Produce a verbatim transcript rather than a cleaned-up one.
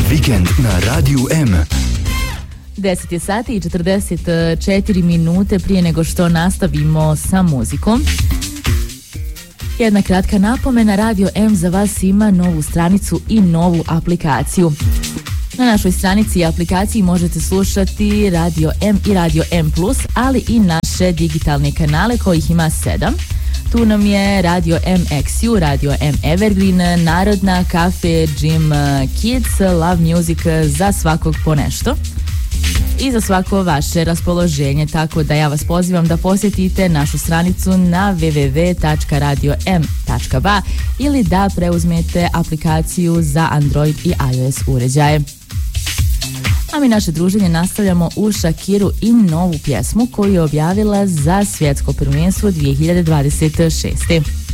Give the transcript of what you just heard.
Vikend na Radiju M. deset je sati i četrdeset četiri minute prije nego što nastavimo sa muzikom. Jedna kratka napomena, Radio M za vas ima novu stranicu i novu aplikaciju. Na našoj stranici i aplikaciji možete slušati Radio M i Radio M plus, ali i naše digitalne kanale kojih ima sedam. Tu nam je Radio M X U, Radio M Evergreen, Narodna, Cafe, Gym, Kids, Love Music, za svakog po nešto i za svako vaše raspoloženje, tako da ja vas pozivam da posjetite našu stranicu na w w w tačka radio m tačka b a ili da preuzmete aplikaciju za Android i iOS uređaje. A mi naše druženje nastavljamo u Shakiru i novu pjesmu koju je objavila za svjetsko prvenstvo dvije hiljade dvadeset šeste.